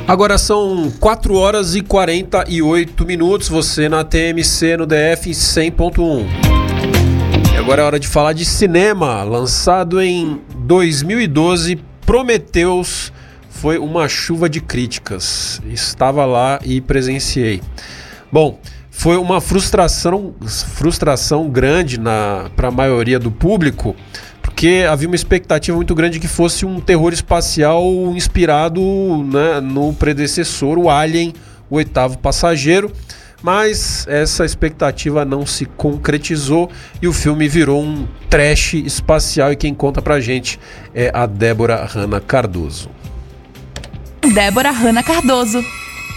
Agora são 4 horas e 48 minutos, você na TMC no DF 100.1. E agora é hora de falar de cinema. Lançado em 2012, Prometheus foi uma chuva de críticas. Estava lá e presenciei. Bom, foi uma frustração grande para a maioria do público, porque havia uma expectativa muito grande que fosse um terror espacial inspirado, né, no predecessor, o Alien, o Oitavo Passageiro, mas essa expectativa não se concretizou e o filme virou um trash espacial, e quem conta pra gente é a Débora Hanna Cardoso. Débora Hanna Cardoso.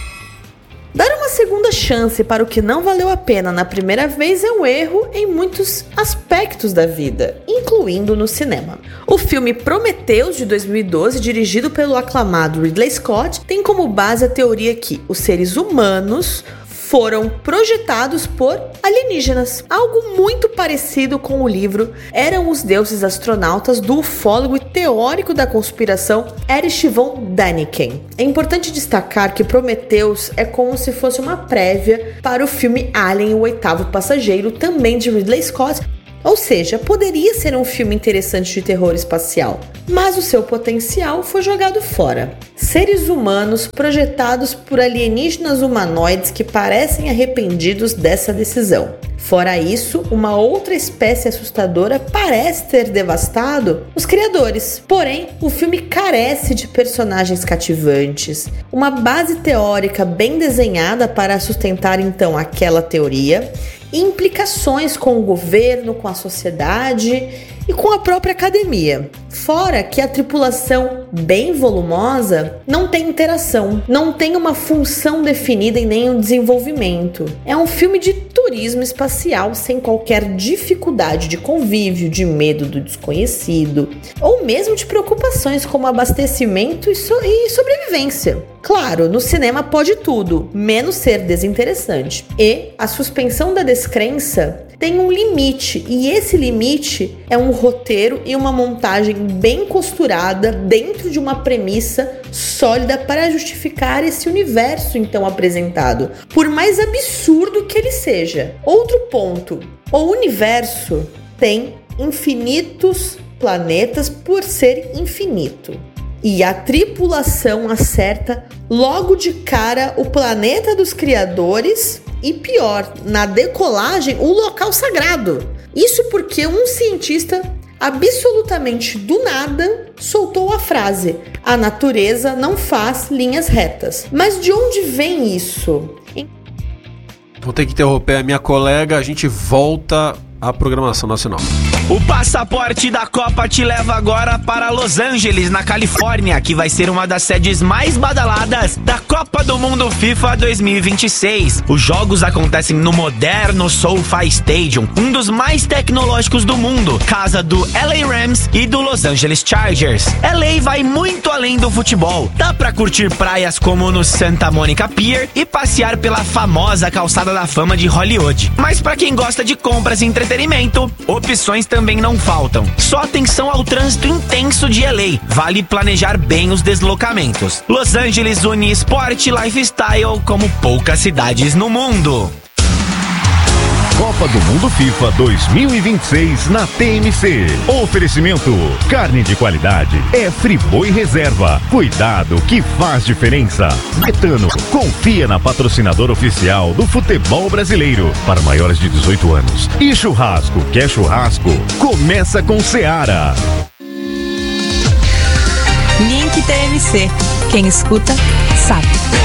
Dar uma segunda chance para o que não valeu a pena na primeira vez é um erro em muitos aspectos da vida, incluindo no cinema. O filme Prometheus, de 2012, dirigido pelo aclamado Ridley Scott, tem como base a teoria que os seres humanos foram projetados por alienígenas. Algo muito parecido com o livro Eram os Deuses Astronautas, do ufólogo e teórico da conspiração Erich von Däniken. É importante destacar que Prometheus é como se fosse uma prévia para o filme Alien, o Oitavo Passageiro, também de Ridley Scott. Ou seja, poderia ser um filme interessante de terror espacial, mas o seu potencial foi jogado fora. Seres humanos projetados por alienígenas humanoides que parecem arrependidos dessa decisão. Fora isso, uma outra espécie assustadora parece ter devastado os criadores. Porém, o filme carece de personagens cativantes, uma base teórica bem desenhada para sustentar então aquela teoria, e implicações com o governo, com a sociedade e com a própria academia. Fora que a tripulação, bem volumosa, não tem interação, não tem uma função definida e nem um desenvolvimento. É um filme de turismo espacial sem qualquer dificuldade de convívio, de medo do desconhecido, ou mesmo de preocupações como abastecimento e sobrevivência. Claro, no cinema pode tudo, menos ser desinteressante. E a suspensão da descrença tem um limite, e esse limite é um roteiro e uma montagem bem costurada dentro de uma premissa sólida para justificar esse universo então apresentado, por mais absurdo que ele seja. Outro ponto, o universo tem infinitos planetas por ser infinito. E a tripulação acerta logo de cara o planeta dos criadores e, pior, na decolagem, o local sagrado. Isso porque um cientista, absolutamente do nada, soltou a frase: a natureza não faz linhas retas. Mas de onde vem isso? Vou ter que interromper a minha colega, a gente volta à programação nacional. O passaporte da Copa te leva agora para Los Angeles, na Califórnia, que vai ser uma das sedes mais badaladas da Copa do Mundo FIFA 2026. Os jogos acontecem no moderno SoFi Stadium, um dos mais tecnológicos do mundo, casa do LA Rams e do Los Angeles Chargers. LA vai muito além do futebol. Dá pra curtir praias como no Santa Monica Pier e passear pela famosa calçada da fama de Hollywood. Mas pra quem gosta de compras e entretenimento, opções também não faltam. Só atenção ao trânsito intenso de LA. Vale planejar bem os deslocamentos. Los Angeles une esporte e lifestyle como poucas cidades no mundo. Copa do Mundo FIFA 2026 na TMC. Oferecimento: carne de qualidade é Friboi Reserva. Cuidado que faz diferença. Betano, confia na patrocinadora oficial do futebol brasileiro para maiores de 18 anos. E churrasco, quer churrasco? Começa com Seara. Link TMC. Quem escuta, sabe.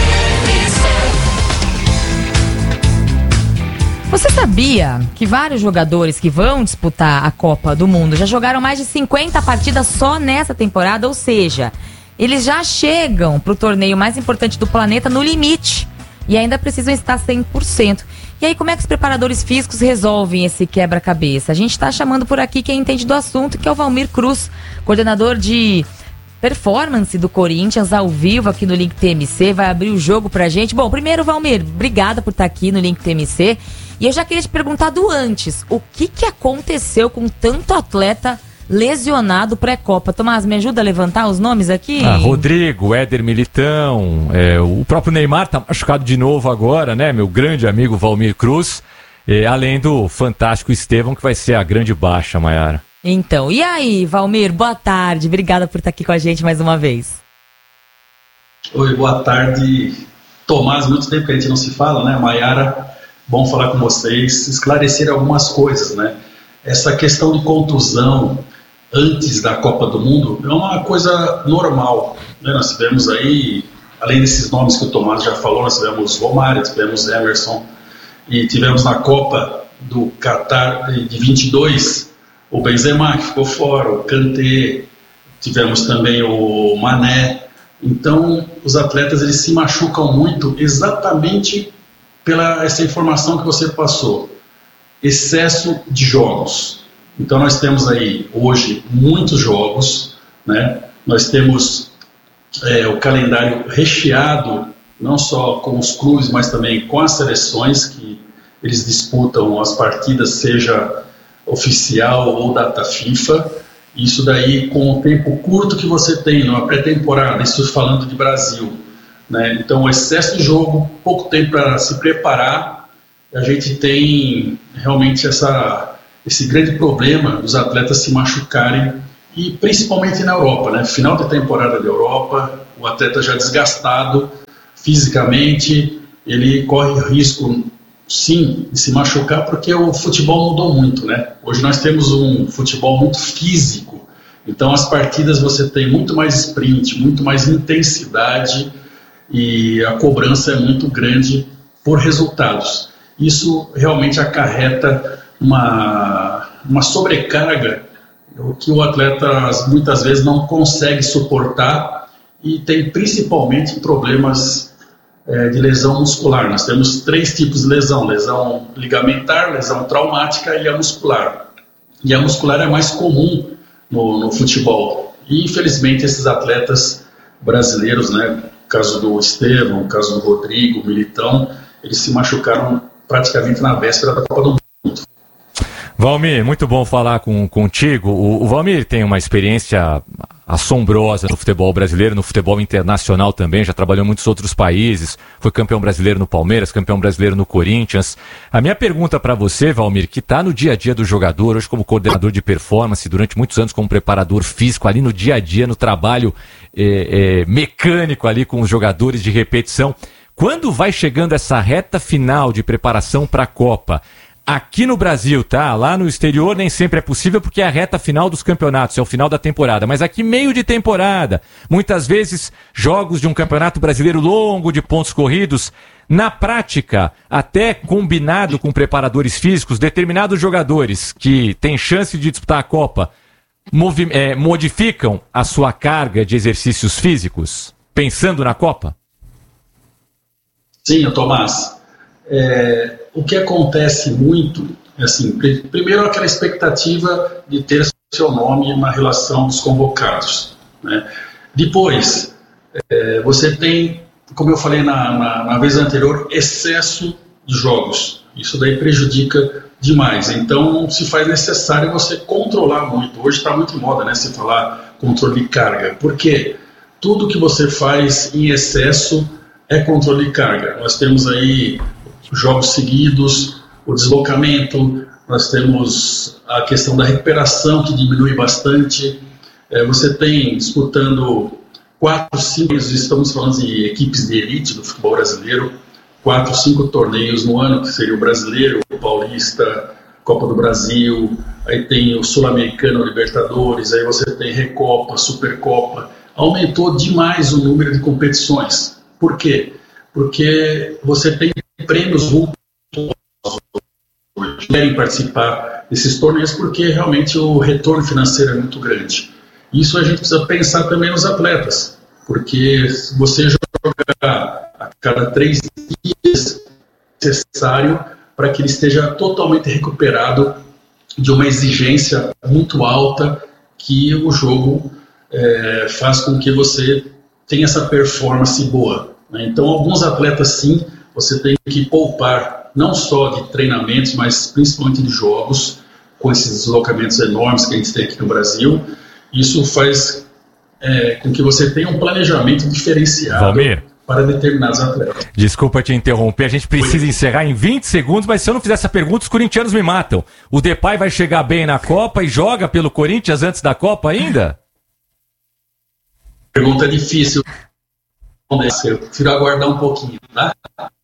Você sabia que vários jogadores que vão disputar a Copa do Mundo já jogaram mais de 50 partidas só nessa temporada? Ou seja, eles já chegam para o torneio mais importante do planeta no limite e ainda precisam estar 100%. E aí, como é que os preparadores físicos resolvem esse quebra-cabeça? A gente está chamando por aqui quem entende do assunto, que é o Valmir Cruz, coordenador de performance do Corinthians, ao vivo aqui no Link TMC, vai abrir o jogo pra gente. Bom, primeiro, Valmir, obrigada por estar aqui no Link TMC. E eu já queria te perguntar do antes, o que aconteceu com tanto atleta lesionado pré-Copa. Tomás, me ajuda a levantar os nomes aqui? Rodrigo, Éder Militão, o próprio Neymar tá machucado de novo agora, né? Meu grande amigo Valmir Cruz, além do fantástico Estevão, que vai ser a grande baixa, Mayara. Então, e aí, Valmir, boa tarde. Obrigada por estar aqui com a gente mais uma vez. Oi, boa tarde. Tomás, muito tempo que a gente não se fala, né? Mayara, bom falar com vocês, esclarecer algumas coisas, né? Essa questão de contusão antes da Copa do Mundo é uma coisa normal, né? Nós tivemos aí, além desses nomes que o Tomás já falou, nós tivemos Romário, tivemos Emerson, e tivemos na Copa do Catar de 22 o Benzema, que ficou fora, o Kanté, tivemos também o Mané. Então, os atletas eles se machucam muito exatamente pela essa informação que você passou. Excesso de jogos. Então, nós temos aí, hoje, muitos jogos, né? Nós temos o calendário recheado, não só com os clubes, mas também com as seleções, que eles disputam as partidas, seja oficial ou data FIFA. Isso daí com o tempo curto que você tem numa pré-temporada, isso falando de Brasil, né? Então, o excesso de jogo, pouco tempo para se preparar, a gente tem realmente esse grande problema dos atletas se machucarem, e principalmente na Europa, né? Final de temporada da Europa, o atleta já desgastado fisicamente, ele corre risco, sim, de se machucar, porque o futebol mudou muito, né? Hoje nós temos um futebol muito físico, então as partidas você tem muito mais sprint, muito mais intensidade, e a cobrança é muito grande por resultados. Isso realmente acarreta uma sobrecarga que o atleta muitas vezes não consegue suportar, e tem principalmente problemas de lesão muscular. Nós temos 3 tipos de lesão: lesão ligamentar, lesão traumática e a muscular. E a muscular é mais comum no futebol. E infelizmente esses atletas brasileiros, né, no caso do Estevão, no caso do Rodrigo, Militão, eles se machucaram praticamente na véspera da Copa do Mundo. Valmir, muito bom falar contigo. O Valmir tem uma experiência assombrosa no futebol brasileiro, no futebol internacional também, já trabalhou em muitos outros países, foi campeão brasileiro no Palmeiras, campeão brasileiro no Corinthians. A minha pergunta para você, Valmir, que está no dia a dia do jogador, hoje como coordenador de performance, durante muitos anos como preparador físico, ali no dia a dia, no trabalho mecânico ali com os jogadores de repetição, quando vai chegando essa reta final de preparação para a Copa? Aqui no Brasil, tá? Lá no exterior nem sempre é possível porque é a reta final dos campeonatos, é o final da temporada. Mas aqui meio de temporada, muitas vezes jogos de um campeonato brasileiro longo de pontos corridos. Na prática, até combinado com preparadores físicos, determinados jogadores que têm chance de disputar a Copa modificam a sua carga de exercícios físicos, pensando na Copa? Sim, Tomás. O que acontece muito, assim, primeiro aquela expectativa de ter seu nome na relação dos convocados, né? Depois, você tem, como eu falei na vez anterior, excesso de jogos. Isso daí prejudica demais. Então, se faz necessário você controlar muito. Hoje está muito em moda, né, se falar controle de carga. Por quê? Tudo que você faz em excesso é controle de carga. Nós temos aí jogos seguidos, o deslocamento, nós temos a questão da recuperação, que diminui bastante. Você tem disputando 4, 5, estamos falando de equipes de elite do futebol brasileiro, 4, 5 torneios no ano, que seria o Brasileiro, o Paulista, Copa do Brasil, aí tem o Sul-Americano, o Libertadores, aí você tem Recopa, Supercopa. Aumentou demais o número de competições. Por quê? Porque você tem prêmios vultosos que querem participar desses torneios, porque realmente o retorno financeiro é muito grande. Isso a gente precisa pensar também nos atletas, porque se você jogar a cada 3 dias, é necessário para que ele esteja totalmente recuperado de uma exigência muito alta, que o jogo faz com que você tenha essa performance boa, né? Então, alguns atletas, sim, você tem que poupar, não só de treinamentos, mas principalmente de jogos, com esses deslocamentos enormes que a gente tem aqui no Brasil. Isso faz com que você tenha um planejamento diferenciado, Valmir, para determinados atletas. Desculpa te interromper, a gente precisa encerrar em 20 segundos, mas se eu não fizer essa pergunta, os corintianos me matam. O Depay vai chegar bem na Copa e joga pelo Corinthians antes da Copa ainda? Pergunta difícil. Eu prefiro aguardar um pouquinho, tá?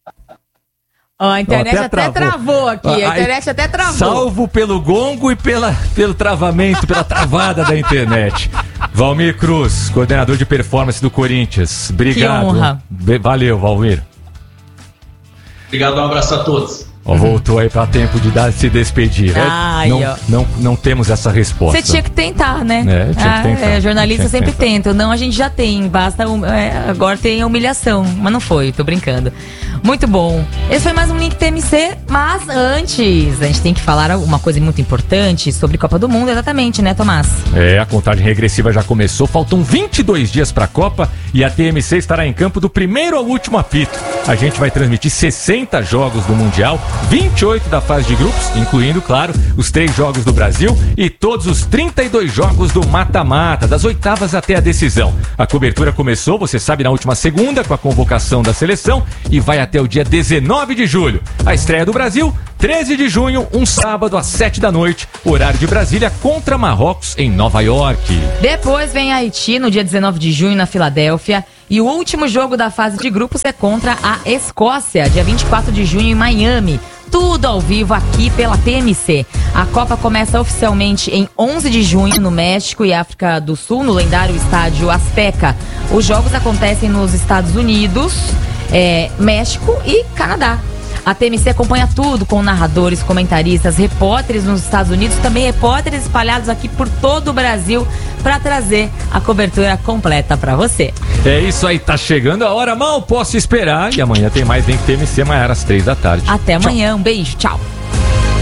A internet até travou aqui, a internet até travou. Salvo pelo gongo e pelo travamento, pela travada da internet. Valmir Cruz, coordenador de performance do Corinthians. Obrigado. Que honra. Valeu, Valmir. Obrigado, um abraço a todos. Voltou aí para tempo de se despedir. Não temos essa resposta. Você tinha que tentar, né? Tinha que tentar. Jornalista sempre tenta. Não, a gente já tem. Basta. Agora tem a humilhação. Mas não foi, tô brincando. Muito bom. Esse foi mais um Link TMC. Mas antes, a gente tem que falar uma coisa muito importante sobre Copa do Mundo, exatamente, né, Tomás? A contagem regressiva já começou. Faltam 22 dias para a Copa e a TMC estará em campo do primeiro ao último apito. A gente vai transmitir 60 jogos do Mundial, 28 da fase de grupos, incluindo, claro, os 3 jogos do Brasil e todos os 32 jogos do mata-mata, das oitavas até a decisão. A cobertura começou, você sabe, na última segunda, com a convocação da seleção e vai até o dia 19 de julho. A estreia do Brasil, 13 de junho, um sábado às 7 da noite, horário de Brasília, contra Marrocos em Nova York. Depois vem Haiti no dia 19 de junho na Filadélfia. E o último jogo da fase de grupos é contra a Escócia, dia 24 de junho em Miami. Tudo ao vivo aqui pela TMC. A Copa começa oficialmente em 11 de junho no México e África do Sul, no lendário estádio Azteca. Os jogos acontecem nos Estados Unidos, México e Canadá. A TMC acompanha tudo com narradores, comentaristas, repórteres nos Estados Unidos, também repórteres espalhados aqui por todo o Brasil para trazer a cobertura completa para você. É isso aí, tá chegando a hora, mal posso esperar. E amanhã tem mais Link TMC, Maiara, às 3 da tarde. Até amanhã, um beijo, tchau.